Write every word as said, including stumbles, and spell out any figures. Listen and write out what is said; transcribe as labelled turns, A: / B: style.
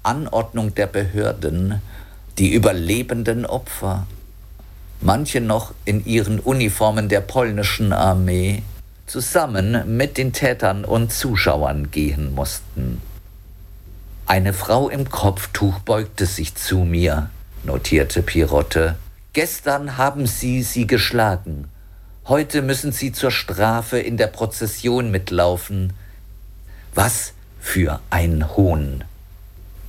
A: Anordnung der Behörden die überlebenden Opfer, manche noch in ihren Uniformen der polnischen Armee, zusammen mit den Tätern und Zuschauern gehen mussten. Eine Frau im Kopftuch beugte sich zu mir, notierte Pirotte. Gestern haben sie sie geschlagen. Heute müssen sie zur Strafe in der Prozession mitlaufen. Was für ein Hohn!